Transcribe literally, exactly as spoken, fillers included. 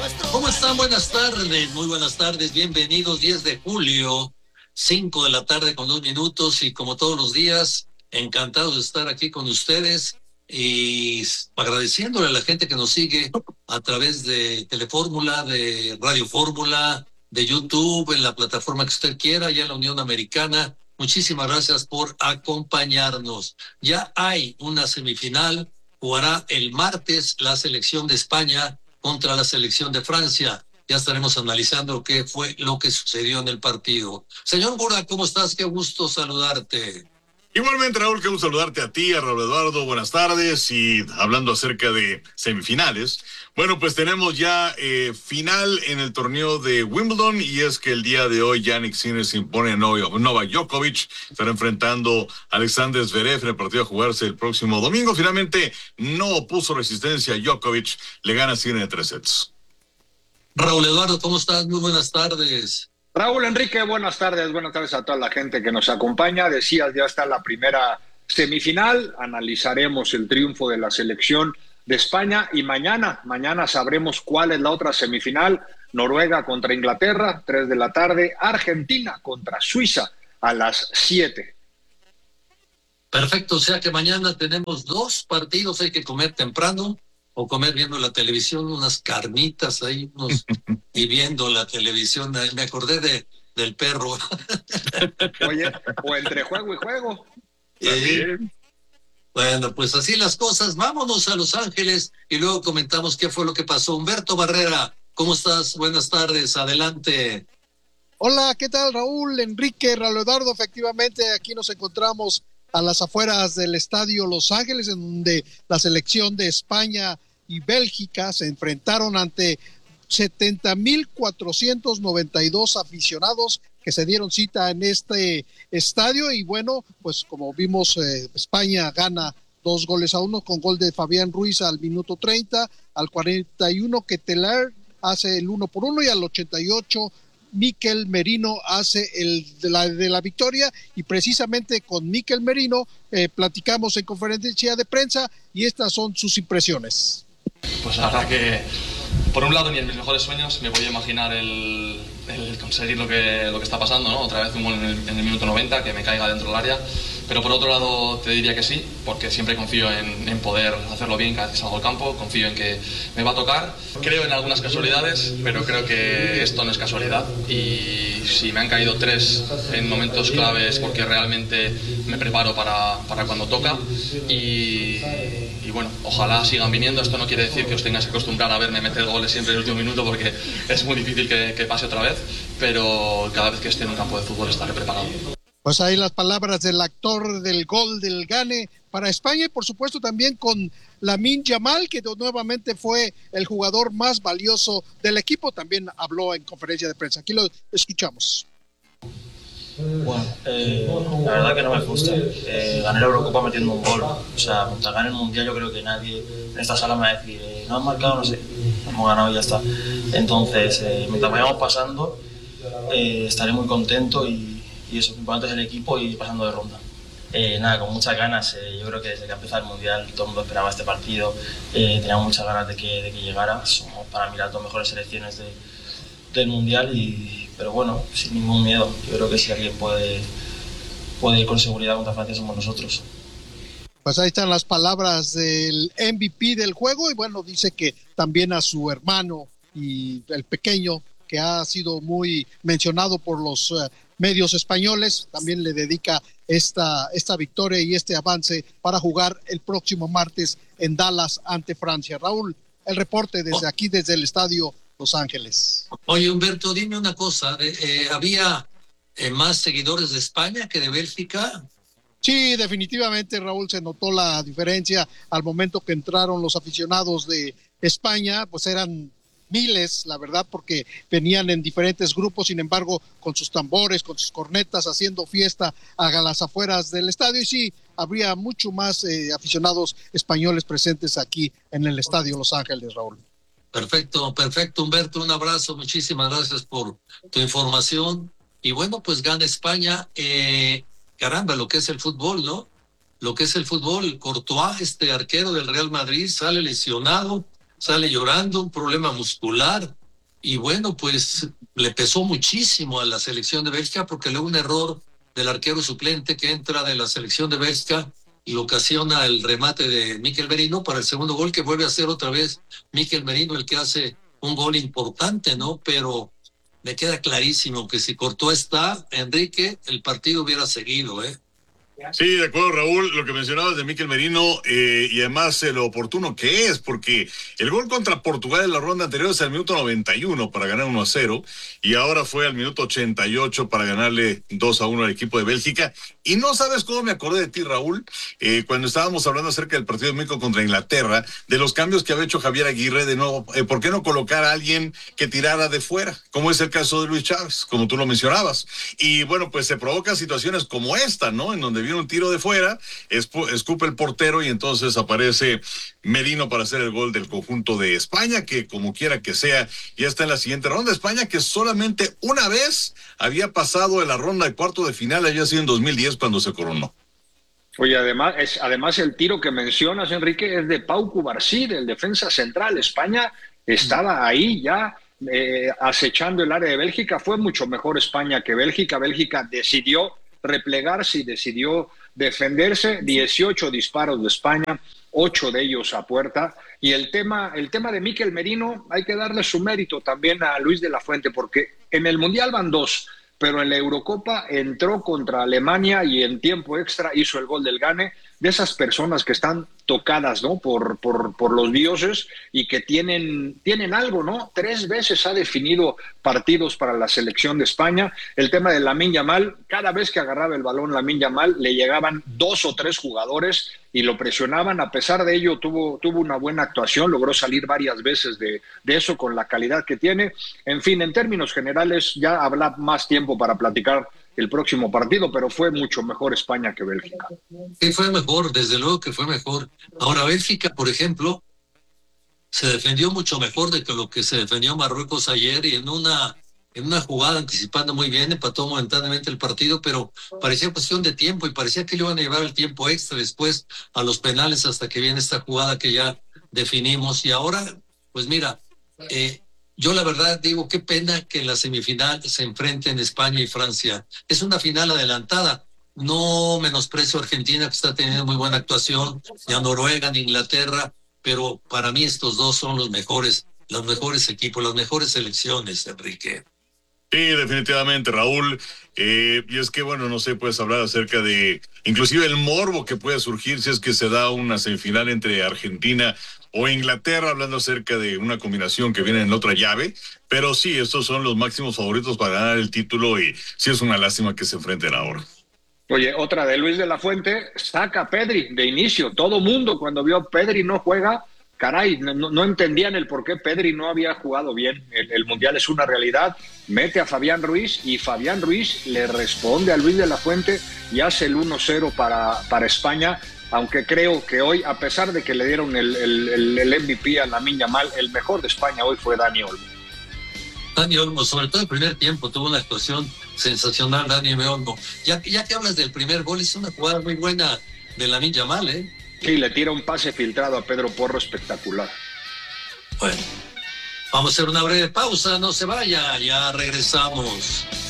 ¿Cómo están? Buenas tardes, muy buenas tardes, bienvenidos, diez de julio, cinco de la tarde con dos minutos y como todos los días, encantados de estar aquí con ustedes y agradeciéndole a la gente que nos sigue a través de Telefórmula, de Radio Fórmula, de YouTube, en la plataforma que usted quiera, ya en la Unión Americana. Muchísimas gracias por acompañarnos. Ya hay una semifinal, jugará el martes la selección de España contra la selección de Francia. Ya estaremos analizando qué fue lo que sucedió en el partido. Señor Gura, ¿cómo estás? Qué gusto saludarte. Igualmente, Raúl, qué gusto saludarte a ti, a Raúl Eduardo, buenas tardes. Y hablando acerca de semifinales, bueno, pues tenemos ya eh, final en el torneo de Wimbledon, y es que el día de hoy Jannik Sinner se impone a Novak Djokovic, estará enfrentando a Alexander Zverev en el partido a jugarse el próximo domingo. Finalmente no opuso resistencia a Djokovic, le gana Sinner en tres sets. Raúl Eduardo, ¿cómo estás? Muy buenas tardes. Raúl Enrique, buenas tardes, buenas tardes a toda la gente que nos acompaña. Decías, ya está la primera semifinal, analizaremos el triunfo de la selección de España y mañana, mañana sabremos cuál es la otra semifinal. Noruega contra Inglaterra, tres de la tarde, Argentina contra Suiza a las siete. Perfecto, o sea que mañana tenemos dos partidos, hay que comer temprano o comer viendo la televisión, unas carnitas ahí, unos, y viendo la televisión. Me acordé de del perro. Oye, o entre juego y juego. Eh, bueno, pues así las cosas. Vámonos a Los Ángeles y luego comentamos qué fue lo que pasó. Humberto Barrera, ¿cómo estás? Buenas tardes, adelante. Hola, ¿qué tal, Raúl, Enrique, Raúl Eduardo? Efectivamente, aquí nos encontramos a las afueras del estadio Los Ángeles, en donde la selección de España y Bélgica se enfrentaron ante setenta mil cuatrocientos noventa y dos aficionados que se dieron cita en este estadio. Y bueno, pues como vimos, eh, España gana dos goles a uno con gol de Fabián Ruiz al minuto treinta, al cuarenta y uno Ketelaere hace el uno por uno y al ochenta y ocho Mikel Merino hace el de la, de la victoria. Y precisamente con Mikel Merino eh, platicamos en conferencia de prensa y estas son sus impresiones. Pues la verdad que por un lado ni en mis mejores sueños me podía imaginar el, el conseguir lo que, lo que está pasando, ¿no? Otra vez un gol en el, en el minuto noventa, que me caiga dentro del área. Pero por otro lado te diría que sí, porque siempre confío en, en poder hacerlo bien cada vez que salgo al campo, confío en que me va a tocar. Creo en algunas casualidades, pero creo que esto no es casualidad. Y si me han caído tres en momentos claves, porque realmente me preparo para, para cuando toca. Y, y bueno, ojalá sigan viniendo. Esto no quiere decir que os tengáis que acostumbrar a verme meter goles siempre en el último minuto, porque es muy difícil que, que pase otra vez. Pero cada vez que esté en un campo de fútbol estaré preparado. Pues ahí las palabras del actor del gol del Gane para España, y por supuesto también con Lamine Yamal, que nuevamente fue el jugador más valioso del equipo, también habló en conferencia de prensa. Aquí lo escuchamos. Bueno, eh, la verdad que no me frustra. Eh, gané la Eurocopa metiendo un gol. O sea, mientras gane el Mundial yo creo que nadie en esta sala me va a decir eh, no han marcado, no sé, hemos ganado y ya está. Entonces, eh, mientras vayamos pasando, eh, estaré muy contento y y eso, importante es el equipo y pasando de ronda. Eh, nada, con muchas ganas, eh, yo creo que desde que empezó el Mundial todo el mundo esperaba este partido, eh, teníamos muchas ganas de que, de que llegara, somos para mí las dos mejores selecciones de, del Mundial, y, pero bueno, sin ningún miedo, yo creo que si alguien puede, puede ir con seguridad contra Francia somos nosotros. Pues ahí están las palabras del M V P del juego, y bueno, dice que también a su hermano y el pequeño, que ha sido muy mencionado por los uh, medios españoles, también le dedica esta, esta victoria y este avance para jugar el próximo martes en Dallas ante Francia. Raúl, el reporte desde aquí, desde el estadio Los Ángeles. Oye, Humberto, dime una cosa, eh, ¿había eh, más seguidores de España que de Bélgica? Sí, definitivamente, Raúl, se notó la diferencia al momento que entraron los aficionados de España, pues eran miles, la verdad, porque venían en diferentes grupos, sin embargo, con sus tambores, con sus cornetas, haciendo fiesta a las afueras del estadio. Y sí, habría mucho más eh, aficionados españoles presentes aquí en el estadio Los Ángeles, Raúl. Perfecto, perfecto, Humberto, un abrazo, muchísimas gracias por tu información. Y bueno, pues gana España. Eh, caramba, lo que es el fútbol, ¿no? Lo que es el fútbol. Courtois, este arquero del Real Madrid, sale lesionado. sale llorando, un problema muscular, y bueno, pues le pesó muchísimo a la selección de Bélgica, porque luego un error del arquero suplente que entra de la selección de Bélgica y lo ocasiona el remate de Mikel Merino para el segundo gol, que vuelve a ser otra vez Mikel Merino el que hace un gol importante, ¿no? Pero me queda clarísimo que si Courtois está, Enrique, el partido hubiera seguido, ¿eh? Sí, de acuerdo, Raúl, lo que mencionabas de Mikel Merino, eh, y además eh, lo oportuno que es, porque el gol contra Portugal en la ronda anterior es al minuto noventa y uno para ganar uno a cero, y ahora fue al minuto ochenta y ocho para ganarle dos a uno al equipo de Bélgica. Y no sabes cómo me acordé de ti, Raúl, eh, cuando estábamos hablando acerca del partido de México contra Inglaterra, de los cambios que había hecho Javier Aguirre, de nuevo, eh, ¿por qué no colocar a alguien que tirara de fuera? Como es el caso de Luis Chávez, como tú lo mencionabas. Y bueno, pues se provocan situaciones como esta, ¿no? En donde viene un tiro de fuera, escupe el portero y entonces aparece Merino para hacer el gol del conjunto de España, que como quiera que sea, ya está en la siguiente ronda. España, que solamente una vez había pasado en la ronda de cuarto de final, había sido en dos mil diez cuando se coronó. Oye, además, es, además el tiro que mencionas, Enrique, es de Pau Cubarsí, del defensa central. España estaba ahí ya eh, acechando el área de Bélgica. Fue mucho mejor España que Bélgica. Bélgica decidió replegarse y decidió defenderse. Dieciocho disparos de España, ocho de ellos a puerta. Y el tema, el tema de Mikel Merino, hay que darle su mérito también a Luis de la Fuente, porque en el Mundial van dos, pero en la Eurocopa entró contra Alemania y en tiempo extra hizo el gol del gane. De esas personas que están tocadas, ¿no? por, por, por los dioses y que tienen, tienen algo, ¿no? Tres veces ha definido partidos para la selección de España. El tema de Lamine Yamal, cada vez que agarraba el balón Lamine Yamal, le llegaban dos o tres jugadores y lo presionaban. A pesar de ello, tuvo, tuvo una buena actuación, logró salir varias veces de, de eso con la calidad que tiene. En fin, en términos generales, ya habrá más tiempo para platicar el próximo partido, pero fue mucho mejor España que Bélgica. Sí, fue mejor, desde luego que fue mejor. Ahora, Bélgica, por ejemplo, se defendió mucho mejor de que lo que se defendió Marruecos ayer, y en una, en una jugada anticipando muy bien, empató momentáneamente el partido, pero parecía cuestión de tiempo y parecía que le iban a llevar el tiempo extra después a los penales hasta que viene esta jugada que ya definimos. Y ahora, pues mira, eh, yo la verdad digo, qué pena que en la semifinal se enfrenten España y Francia. Es una final adelantada. No menosprecio a Argentina, que está teniendo muy buena actuación, y a Noruega, ni Inglaterra, pero para mí estos dos son los mejores, los mejores equipos, las mejores selecciones, Enrique. Sí, definitivamente, Raúl. Eh, y es que, bueno, no sé, puedes hablar acerca de inclusive el morbo que puede surgir si es que se da una semifinal entre Argentina o Inglaterra, hablando acerca de una combinación que viene en la otra llave. Pero sí, estos son los máximos favoritos para ganar el título y sí es una lástima que se enfrenten ahora. Oye, otra de Luis de la Fuente, saca a Pedri de inicio. Todo mundo cuando vio a Pedri no juega, caray, no, no entendían el por qué Pedri no había jugado bien. El, el Mundial es una realidad. Mete a Fabián Ruiz y Fabián Ruiz le responde a Luis de la Fuente y hace el uno cero para, para España. Aunque creo que hoy, a pesar de que le dieron el, el, el, el M V P a Lamine Yamal, el mejor de España hoy fue Dani Olmo. Dani Olmo, sobre todo el primer tiempo, tuvo una actuación sensacional, Dani Olmo. Ya, ya que hablas del primer gol, es una jugada muy buena de Lamine Yamal, ¿eh? Sí, le tira un pase filtrado a Pedro Porro espectacular. Bueno, vamos a hacer una breve pausa, no se vaya, ya regresamos.